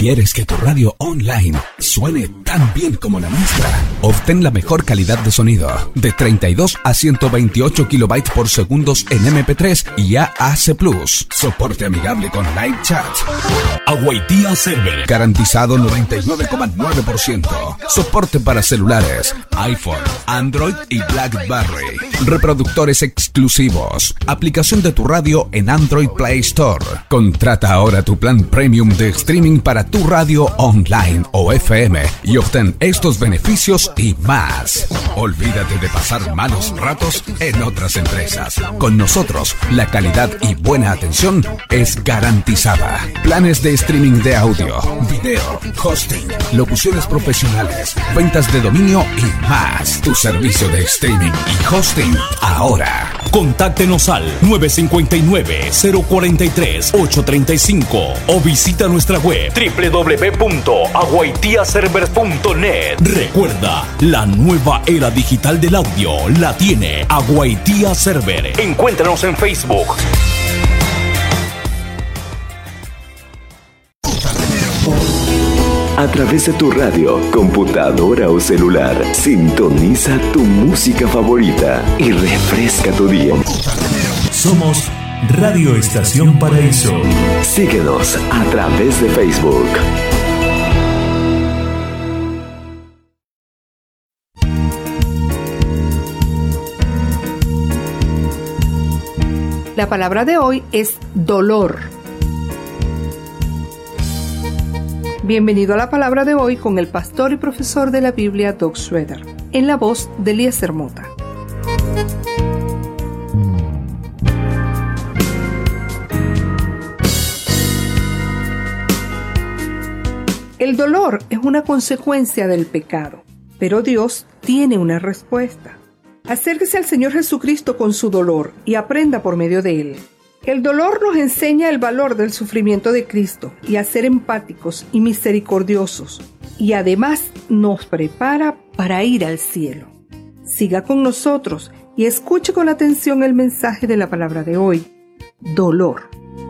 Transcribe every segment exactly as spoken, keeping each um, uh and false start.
¿Quieres que tu radio online suene tan bien como la nuestra? Obtén la mejor calidad de sonido de treinta y dos a ciento veintiocho kilobytes por segundo en eme pe tres y A A C plus. Soporte amigable con live chat. Aguaitía Server. Garantizado noventa y nueve coma nueve por ciento. Soporte para celulares, iPhone, Android y BlackBerry. Reproductores exclusivos. Aplicación de tu radio en Android Play Store. Contrata ahora tu plan premium de streaming para tu radio online o F M y obtén estos beneficios y más. Olvídate de pasar malos ratos en otras empresas. Con nosotros, la calidad y buena atención es garantizada. Planes de streaming de audio, video, hosting, locuciones profesionales, ventas de dominio y más. Tu servicio de streaming y hosting ahora. Contáctenos al nueve cinco nueve, cero cuatro tres, ocho tres cinco o visita nuestra web doble u doble u doble u punto aguaitía servers punto net. Recuerda, la nueva era digital del audio la tiene Aguaitía Server. Encuéntranos en Facebook. A través de tu radio, computadora o celular, sintoniza tu música favorita y refresca tu día. Somos Radio Estación Paraíso. Síguenos a través de Facebook. La palabra de hoy es dolor. Bienvenido a la palabra de hoy con el pastor y profesor de la Biblia, Doug Schroeder, en la voz de Eliezer Mota. El dolor es una consecuencia del pecado, pero Dios tiene una respuesta. Acérquese al Señor Jesucristo con su dolor y aprenda por medio de él. El dolor nos enseña el valor del sufrimiento de Cristo y a ser empáticos y misericordiosos, y además nos prepara para ir al cielo. Siga con nosotros y escuche con atención el mensaje de la palabra de hoy: dolor.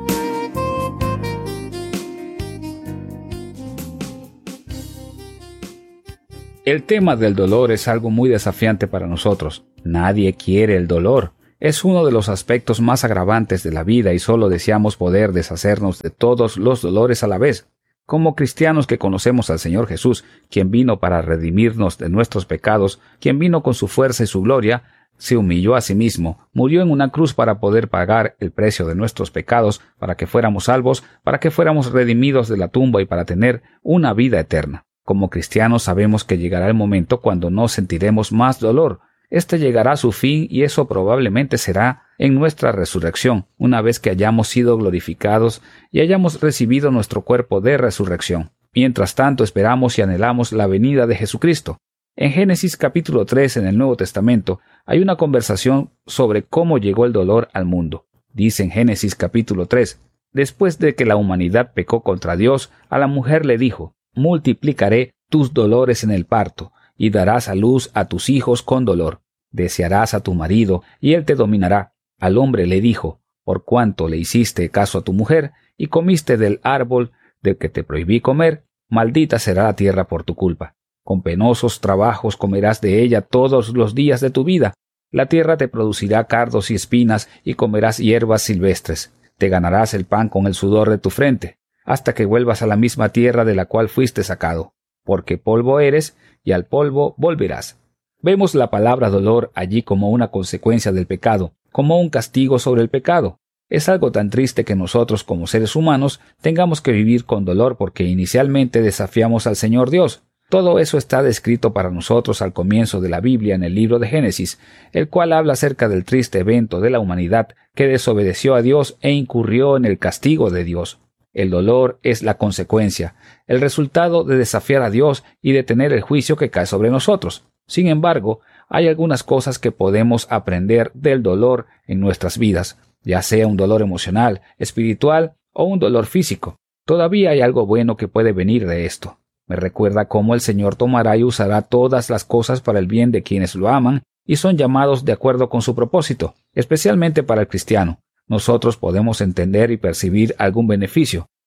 El tema del dolor es algo muy desafiante para nosotros. Nadie quiere el dolor. Es uno de los aspectos más agravantes de la vida y solo deseamos poder deshacernos de todos los dolores a la vez. Como cristianos que conocemos al Señor Jesús, quien vino para redimirnos de nuestros pecados, quien vino con su fuerza y su gloria, se humilló a sí mismo, murió en una cruz para poder pagar el precio de nuestros pecados, para que fuéramos salvos, para que fuéramos redimidos de la tumba y para tener una vida eterna. Como cristianos sabemos que llegará el momento cuando no sentiremos más dolor. Este llegará a su fin y eso probablemente será en nuestra resurrección, una vez que hayamos sido glorificados y hayamos recibido nuestro cuerpo de resurrección. Mientras tanto esperamos y anhelamos la venida de Jesucristo. En Génesis capítulo tres en el Nuevo Testamento hay una conversación sobre cómo llegó el dolor al mundo. Dice en Génesis capítulo tres, después de que la humanidad pecó contra Dios, a la mujer le dijo: multiplicaré tus dolores en el parto, y darás a luz a tus hijos con dolor. Desearás a tu marido, y él te dominará. Al hombre le dijo: por cuanto le hiciste caso a tu mujer, y comiste del árbol del que te prohibí comer, maldita será la tierra por tu culpa. Con penosos trabajos comerás de ella todos los días de tu vida. La tierra te producirá cardos y espinas, y comerás hierbas silvestres. Te ganarás el pan con el sudor de tu frente, hasta que vuelvas a la misma tierra de la cual fuiste sacado, porque polvo eres, y al polvo volverás. Vemos la palabra dolor allí como una consecuencia del pecado, como un castigo sobre el pecado. Es algo tan triste que nosotros como seres humanos tengamos que vivir con dolor porque inicialmente desafiamos al Señor Dios. Todo eso está descrito para nosotros al comienzo de la Biblia en el libro de Génesis, el cual habla acerca del triste evento de la humanidad que desobedeció a Dios e incurrió en el castigo de Dios. El dolor es la consecuencia, el resultado de desafiar a Dios y de tener el juicio que cae sobre nosotros. Sin embargo, hay algunas cosas que podemos aprender del dolor en nuestras vidas, ya sea un dolor emocional, espiritual o un dolor físico. Todavía hay algo bueno que puede venir de esto. Me recuerda cómo el Señor tomará y usará todas las cosas para el bien de quienes lo aman y son llamados de acuerdo con su propósito, especialmente para el cristiano. Nosotros podemos entender y percibir algún beneficio,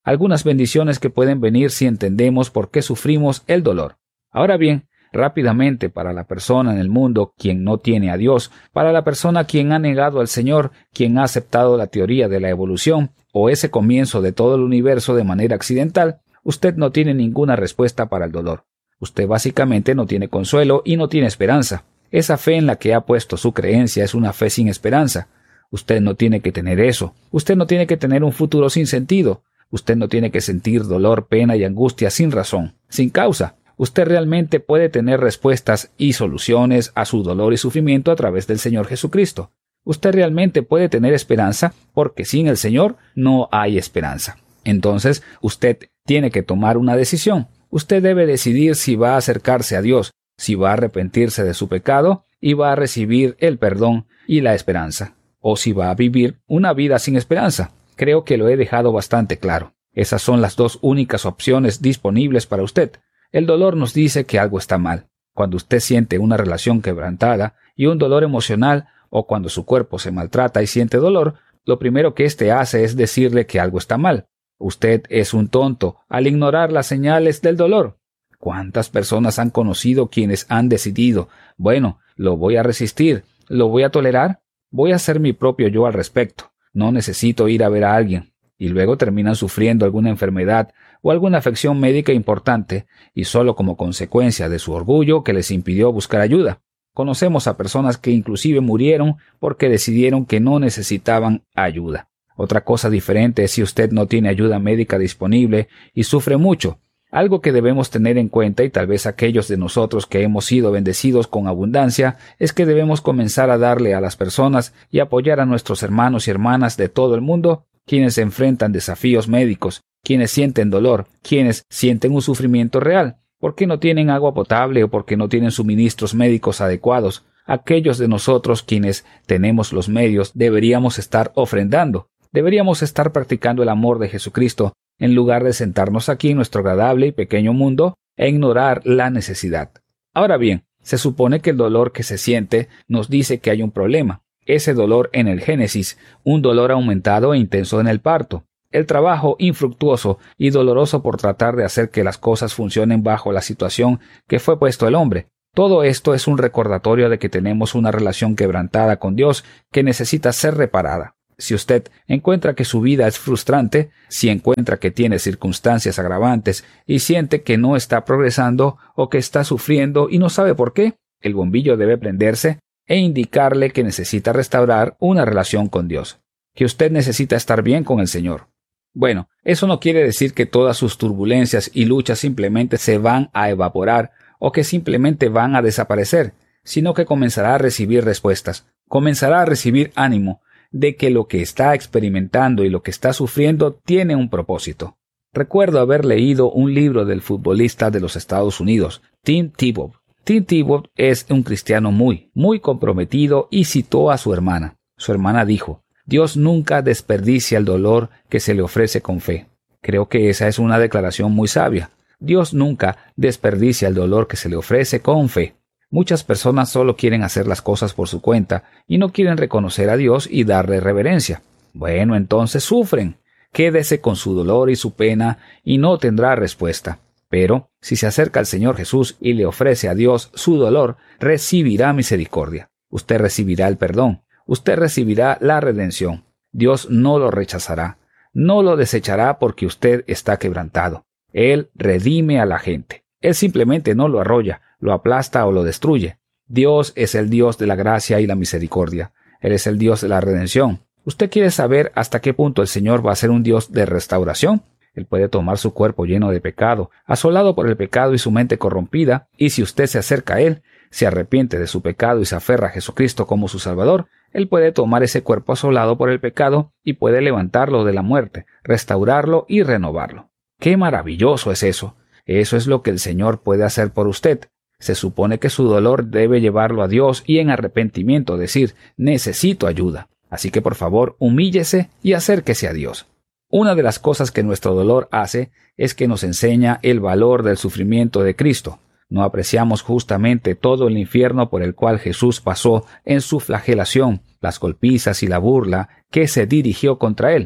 algunas bendiciones que pueden venir si entendemos por qué sufrimos el dolor. Ahora bien, rápidamente, para la persona en el mundo quien no tiene a Dios, para la persona quien ha negado al Señor, quien ha aceptado la teoría de la evolución o ese comienzo de todo el universo de manera accidental, usted no tiene ninguna respuesta para el dolor. Usted básicamente no tiene consuelo y no tiene esperanza. Esa fe en la que ha puesto su creencia es una fe sin esperanza. Usted no tiene que tener eso. Usted no tiene que tener un futuro sin sentido. Usted no tiene que sentir dolor, pena y angustia sin razón, sin causa. Usted realmente puede tener respuestas y soluciones a su dolor y sufrimiento a través del Señor Jesucristo. Usted realmente puede tener esperanza porque sin el Señor no hay esperanza. Entonces, usted tiene que tomar una decisión. Usted debe decidir si va a acercarse a Dios, si va a arrepentirse de su pecado y va a recibir el perdón y la esperanza, o si va a vivir una vida sin esperanza. Creo que lo he dejado bastante claro. Esas son las dos únicas opciones disponibles para usted. El dolor nos dice que algo está mal. Cuando usted siente una relación quebrantada y un dolor emocional, o cuando su cuerpo se maltrata y siente dolor, lo primero que éste hace es decirle que algo está mal. Usted es un tonto al ignorar las señales del dolor. ¿Cuántas personas han conocido quienes han decidido, bueno, lo voy a resistir, lo voy a tolerar, voy a ser mi propio yo al respecto, no necesito ir a ver a alguien, y luego terminan sufriendo alguna enfermedad o alguna afección médica importante, y solo como consecuencia de su orgullo que les impidió buscar ayuda? Conocemos a personas que inclusive murieron porque decidieron que no necesitaban ayuda. Otra cosa diferente es si usted no tiene ayuda médica disponible y sufre mucho. Algo que debemos tener en cuenta, y tal vez aquellos de nosotros que hemos sido bendecidos con abundancia, es que debemos comenzar a darle a las personas y apoyar a nuestros hermanos y hermanas de todo el mundo, quienes enfrentan desafíos médicos, quienes sienten dolor, quienes sienten un sufrimiento real, porque no tienen agua potable o porque no tienen suministros médicos adecuados. Aquellos de nosotros quienes tenemos los medios deberíamos estar ofrendando. Deberíamos estar practicando el amor de Jesucristo en lugar de sentarnos aquí en nuestro agradable y pequeño mundo e ignorar la necesidad. Ahora bien, se supone que el dolor que se siente nos dice que hay un problema. Ese dolor en el Génesis, un dolor aumentado e intenso en el parto, el trabajo infructuoso y doloroso por tratar de hacer que las cosas funcionen bajo la situación que fue puesto el hombre. Todo esto es un recordatorio de que tenemos una relación quebrantada con Dios que necesita ser reparada. Si usted encuentra que su vida es frustrante, si encuentra que tiene circunstancias agravantes y siente que no está progresando o que está sufriendo y no sabe por qué, el bombillo debe prenderse e indicarle que necesita restaurar una relación con Dios, que usted necesita estar bien con el Señor. Bueno, eso no quiere decir que todas sus turbulencias y luchas simplemente se van a evaporar o que simplemente van a desaparecer, sino que comenzará a recibir respuestas, comenzará a recibir ánimo de que lo que está experimentando y lo que está sufriendo tiene un propósito. Recuerdo haber leído un libro del futbolista de los Estados Unidos, Tim Tebow. Tim Tebow es un cristiano muy, muy comprometido y citó a su hermana. Su hermana dijo: Dios nunca desperdicia el dolor que se le ofrece con fe. Creo que esa es una declaración muy sabia. Dios nunca desperdicia el dolor que se le ofrece con fe. Muchas personas solo quieren hacer las cosas por su cuenta y no quieren reconocer a Dios y darle reverencia. Bueno, entonces sufren. Quédese con su dolor y su pena y no tendrá respuesta. Pero si se acerca al Señor Jesús y le ofrece a Dios su dolor, recibirá misericordia. Usted recibirá el perdón. Usted recibirá la redención. Dios no lo rechazará. No lo desechará porque usted está quebrantado. Él redime a la gente. Él simplemente no lo arrolla, lo aplasta o lo destruye. Dios es el Dios de la gracia y la misericordia. Él es el Dios de la redención. ¿Usted quiere saber hasta qué punto el Señor va a ser un Dios de restauración? Él puede tomar su cuerpo lleno de pecado, asolado por el pecado y su mente corrompida, y si usted se acerca a Él, se arrepiente de su pecado y se aferra a Jesucristo como su Salvador, Él puede tomar ese cuerpo asolado por el pecado y puede levantarlo de la muerte, restaurarlo y renovarlo. ¡Qué maravilloso es eso! Eso es lo que el Señor puede hacer por usted. Se supone que su dolor debe llevarlo a Dios y en arrepentimiento decir: necesito ayuda. Así que por favor, humíllese y acérquese a Dios. Una de las cosas que nuestro dolor hace es que nos enseña el valor del sufrimiento de Cristo. No apreciamos justamente todo el infierno por el cual Jesús pasó en su flagelación, las golpizas y la burla que se dirigió contra él.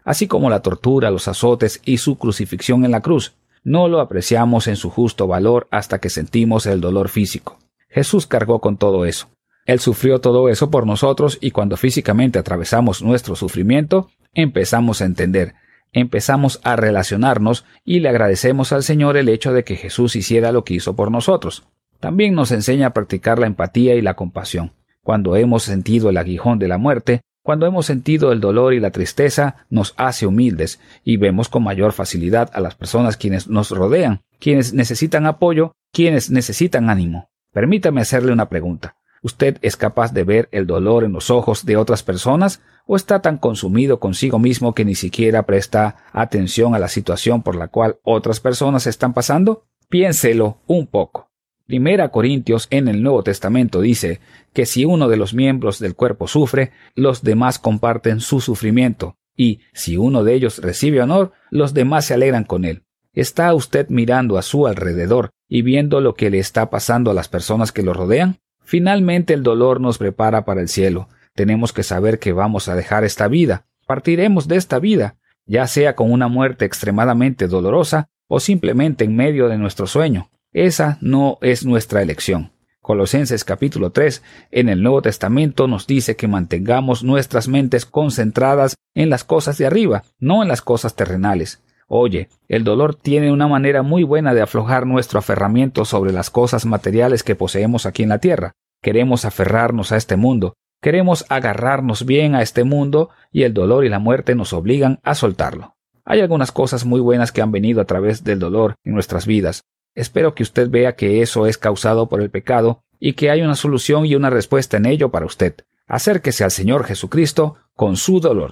así como la tortura, los azotes y su crucifixión en la cruz. No lo apreciamos en su justo valor hasta que sentimos el dolor físico. Jesús cargó con todo eso. Él sufrió todo eso por nosotros y cuando físicamente atravesamos nuestro sufrimiento, empezamos a entender, empezamos a relacionarnos y le agradecemos al Señor el hecho de que Jesús hiciera lo que hizo por nosotros. También nos enseña a practicar la empatía y la compasión. Cuando hemos sentido el aguijón de la muerte, cuando hemos sentido el dolor y la tristeza, nos hace humildes y vemos con mayor facilidad a las personas quienes nos rodean, quienes necesitan apoyo, quienes necesitan ánimo. Permítame hacerle una pregunta. ¿Usted es capaz de ver el dolor en los ojos de otras personas o está tan consumido consigo mismo que ni siquiera presta atención a la situación por la cual otras personas están pasando? Piénselo un poco. Primera Corintios en el Nuevo Testamento dice que si uno de los miembros del cuerpo sufre, los demás comparten su sufrimiento, y si uno de ellos recibe honor, los demás se alegran con él. ¿Está usted mirando a su alrededor y viendo lo que le está pasando a las personas que lo rodean? Finalmente el dolor nos prepara para el cielo. Tenemos que saber que vamos a dejar esta vida, partiremos de esta vida, ya sea con una muerte extremadamente dolorosa o simplemente en medio de nuestro sueño. Esa no es nuestra elección. Colosenses capítulo tres en el Nuevo Testamento nos dice que mantengamos nuestras mentes concentradas en las cosas de arriba, no en las cosas terrenales. Oye, el dolor tiene una manera muy buena de aflojar nuestro aferramiento sobre las cosas materiales que poseemos aquí en la tierra. Queremos aferrarnos a este mundo, queremos agarrarnos bien a este mundo y el dolor y la muerte nos obligan a soltarlo. Hay algunas cosas muy buenas que han venido a través del dolor en nuestras vidas. Espero que usted vea que eso es causado por el pecado y que hay una solución y una respuesta en ello para usted. Acérquese al Señor Jesucristo con su dolor.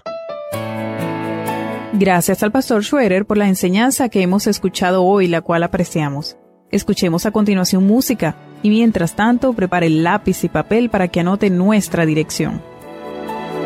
Gracias al pastor Schroeder por la enseñanza que hemos escuchado hoy, la cual apreciamos. Escuchemos a continuación música y mientras tanto prepare lápiz y papel para que anote nuestra dirección.